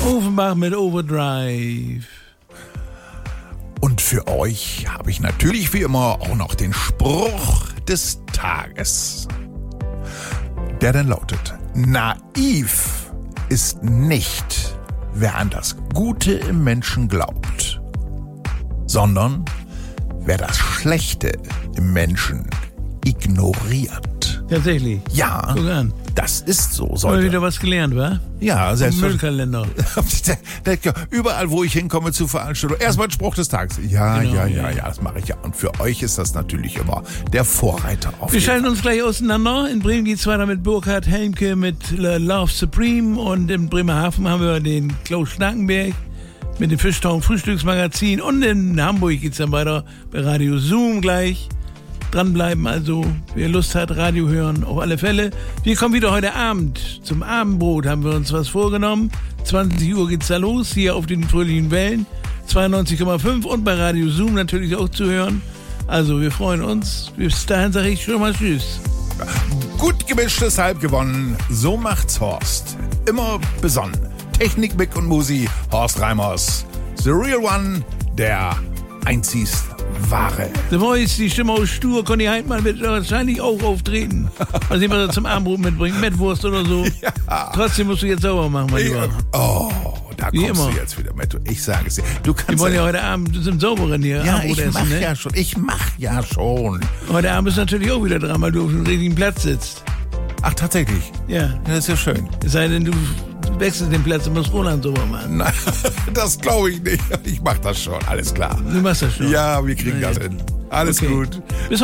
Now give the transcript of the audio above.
Offenbach mit Overdrive. Und für euch habe ich natürlich wie immer auch noch den Spruch des Tages. Der dann lautet: Naiv ist nicht, wer an das Gute im Menschen glaubt, sondern wer das Schlechte im Menschen ignoriert. Tatsächlich. Ja, Guck an. das ist so. Mal Sollte. wieder was gelernt, wa? Ja, Vom Müllkalender. Überall, wo ich hinkomme zu Veranstaltungen, erstmal ein Spruch des Tages. Ja, Genau, ja, das mache ich ja. Und für euch ist das natürlich immer der Vorreiter auf Wir jeden schalten uns gleich auseinander. In Bremen geht's weiter mit Burkhard Helmke mit Love Supreme. Und in Bremerhaven haben wir den Klaus Schnackenberg mit dem Fischtauchen Frühstücksmagazin. Und in Hamburg geht's dann weiter bei Radio Zoom gleich. Dranbleiben also, wer Lust hat, Radio hören, auf alle Fälle. Wir kommen wieder heute Abend. Zum Abendbrot haben wir uns was vorgenommen. 20 Uhr geht's da los, hier auf den fröhlichen Wellen. 92,5 und bei Radio Zoom natürlich auch zu hören. Also, wir freuen uns. Bis dahin sage ich schon mal Tschüss. Gut gemischtes Halb gewonnen. So macht's Horst. Immer besonnen. Technik, Mick und Musi. Horst Reimers. The Real One. Der einzig wahre. The Voice, die Stimme aus Stur, Conny Heidmann wird wahrscheinlich auch auftreten. Was ich mal zum Abendbrot mitbringen, Mettwurst oder so. Ja. Trotzdem musst du jetzt sauber machen, mein Lieber. Oh, da Wie kommst immer. du jetzt wieder mit. Ich sage es dir. Du kannst Wir wollen ja heute Abend zum Sauberen hier ja, Abendbrot ich essen, mach ne? ja schon. Ich mach ja schon. Heute Abend ist natürlich auch wieder dran, weil du auf dem richtigen Platz sitzt. Ach, tatsächlich. Ja. Das ist ja schön. Es sei denn, du wechselst den Platz und musst Roland sauber machen. Nein, das glaube ich nicht. Ich mach das schon. Alles klar. Du machst das schon. Ja, wir kriegen Ja, das ja. hin. Alles Okay. gut. Bis